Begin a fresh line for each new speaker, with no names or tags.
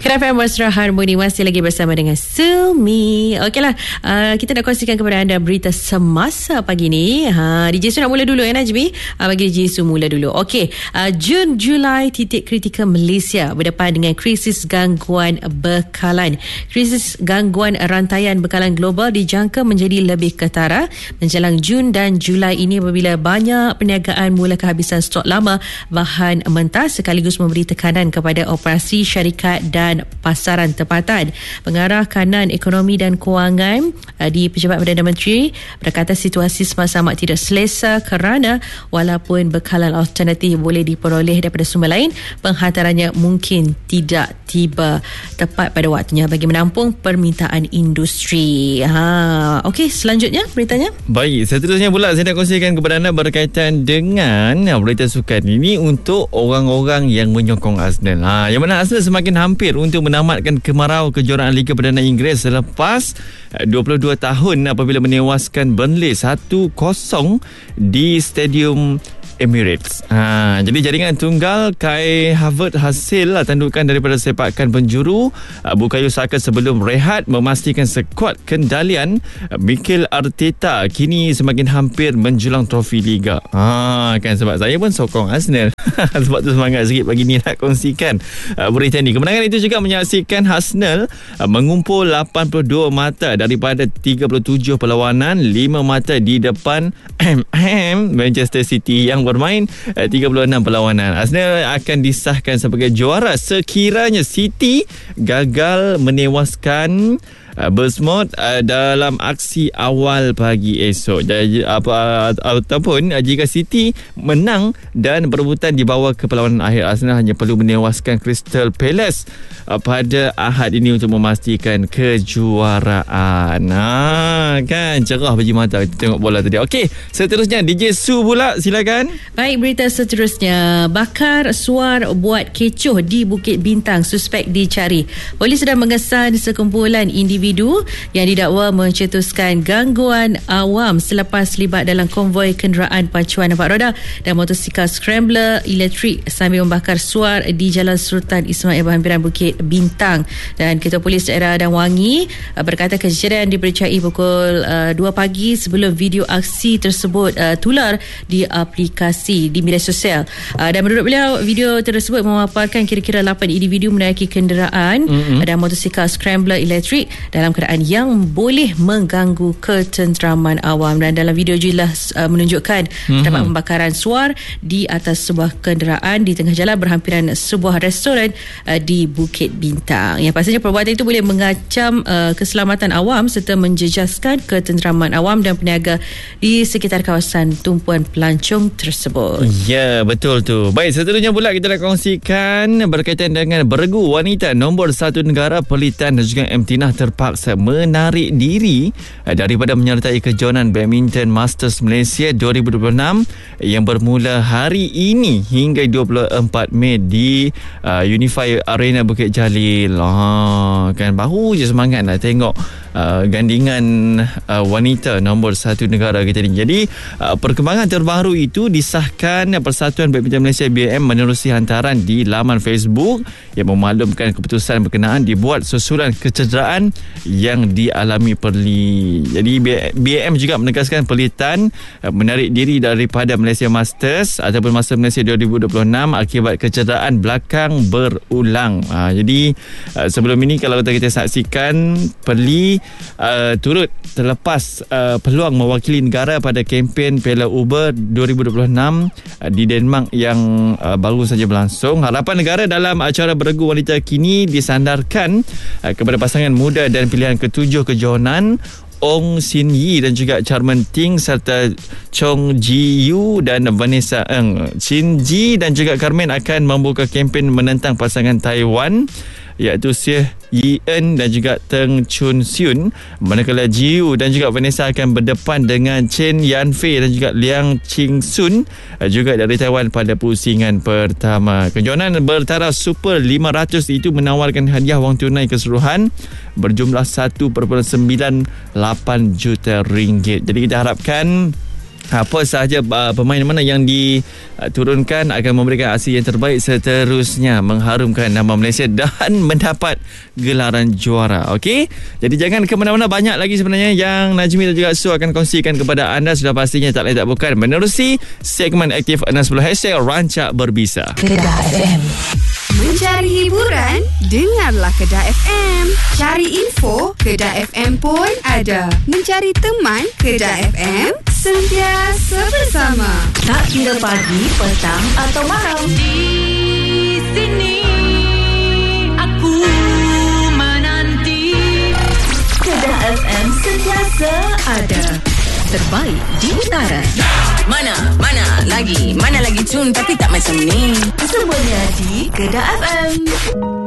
Kenapa Mesra Harmoni masih lagi bersama dengan Sumi. Okeylah, kita nak kongsikan kepada anda berita semasa pagi ni. DJ Su nak mula dulu Najmi. Bagi DJ Su mula dulu. Okey, Jun Julai titik kritikal Malaysia berdepan dengan krisis gangguan bekalan. Krisis gangguan rantaian bekalan global dijangka menjadi lebih ketara menjelang Jun dan Julai ini apabila banyak perniagaan mula kehabisan stok lama bahan mentah sekaligus memberi tekanan kepada operasi syarikat dan pasaran tempatan. Pengarah Kanan Ekonomi dan Kewangan di Pejabat Perdana Menteri berkata situasi semasa amat tidak selesa kerana walaupun bekalan alternatif boleh diperoleh daripada sumber lain, penghantarannya mungkin tidak tiba tepat pada waktunya bagi menampung permintaan industri. Okey, selanjutnya beritanya.
Baik, seterusnya pula saya nak kongsikan kepada anda berkaitan dengan berita sukan ini untuk orang-orang yang menyokong Arsenal. Yang mana Arsenal semakin hampir untuk menamatkan kemarau kejuaraan Liga Perdana Inggeris selepas 22 tahun apabila menewaskan Burnley 1-0 di Stadium Emirates. Jadi jaringan tunggal Kai Havertz hasil tandukan daripada sepakan penjuru Bukayo Saka sebelum rehat memastikan skuad kendalian Mikel Arteta kini semakin hampir menjulang trofi Liga. Kan sebab saya pun sokong Arsenal. Sebab tu semangat sikit pagi ni nak kongsikan berita ni. Kemenangan itu juga menyaksikan Arsenal mengumpul 82 mata daripada 37 perlawanan, 5 mata di depan Manchester City yang bermain 36 perlawanan. Arsenal akan disahkan sebagai juara sekiranya City gagal menewaskan Bournemouth dalam aksi awal pagi esok. Ataupun jika City menang dan berebutan di bawah ke perlawanan akhir, Arsenal hanya perlu menewaskan Crystal Palace pada Ahad ini untuk memastikan kejuaraan. Kan cerah bagi mata kita tengok bola tadi. Okey, seterusnya DJ Su pula, silakan.
Baik, berita seterusnya. Bakar suar buat kecoh di Bukit Bintang, suspek dicari. Polis sedang mengesan sekumpulan individu yang didakwa mencetuskan gangguan awam selepas terlibat dalam konvoi kenderaan pacuan 4 roda dan motosikal scrambler elektrik sambil membakar suar di Jalan Sultan Ismail berhampiran Bukit Bintang. Dan Ketua Polis Daerah Dan Wangi berkata kejadian dipercayai pukul 2 pagi sebelum video aksi tersebut tular di aplikasi di media sosial. Dan menurut beliau, video tersebut memaparkan kira-kira 8 individu menaiki kenderaan dan motosikal scrambler elektrik dalam keadaan yang boleh mengganggu ketenteraman awam. Dan dalam video jelas menunjukkan terdapat pembakaran suar di atas sebuah kenderaan di tengah jalan berhampiran sebuah restoran di Bukit Bintang. Yang pastinya perbuatan itu boleh mengancam keselamatan awam serta menjejaskan ketenteraman awam dan peniaga di sekitar kawasan tumpuan pelancong tersebut.
Ya, betul tu. Baik, seterusnya pula kita nak kongsikan berkaitan dengan beregu wanita nombor 1 negara Perlitan dan juga Emtinah terpaksa menarik diri daripada menyertai kejohanan badminton Masters Malaysia 2026 yang bermula hari ini hingga 24 Mei di Unifier Arena Bukit Jalil. Kan baru je semangat nak tengok gandingan wanita nombor 1 negara kita ni. Jadi perkembangan terbaru itu disahkan Persatuan Badminton Malaysia BM menerusi hantaran di laman Facebook yang memaklumkan keputusan berkenaan dibuat susulan kecederaan yang dialami Perli. Jadi BM juga menegaskan Perlitan menarik diri daripada Malaysia Masters ataupun Masters Malaysia 2026 akibat kecederaan belakang berulang. Jadi sebelum ini kalau kita saksikan Perli turut terlepas peluang mewakili negara pada kempen Piala Uber 2026 di Denmark yang baru saja berlangsung. Harapan negara dalam acara beregu wanita kini disandarkan kepada pasangan muda dan pilihan ketujuh kejohanan Ong Sin Yi dan juga Charman Ting serta Chong Ji Yu dan Vanessa Ng. Shin Ji dan juga Carmen akan membuka kempen menentang pasangan Taiwan iaitu Xie Yi En dan juga Teng Chun Siun, manakala Ji Yu dan juga Vanessa akan berdepan dengan Chen Yan Fei dan juga Liang Ching Sun juga dari Taiwan pada pusingan pertama. Kejohanan bertaraf Super 500 itu menawarkan hadiah wang tunai keseluruhan berjumlah 1.98 juta ringgit. Jadi kita harapkan apa sahaja pemain mana yang diturunkan akan memberikan aksi yang terbaik seterusnya mengharumkan nama Malaysia dan mendapat gelaran juara. Okey, jadi jangan ke mana-mana, banyak lagi sebenarnya yang Najmi dan juga Su akan kongsikan kepada anda. Sudah pastinya tak lain tak bukan menerusi segmen aktif 610 #Rancak Berbisa.
Kedah FM.
Mencari hiburan? Dengarlah Kedah FM. Cari info? Kedah FM pun ada. Mencari teman? Kedah FM sentiasa bersama.
Tak kira pagi, petang atau malam.
Di sini aku menanti.
Kedah FM sentiasa ada. Terbaik di utara.
Mana lagi tune tapi tak macam ni.
Semuanya di Kedah FM.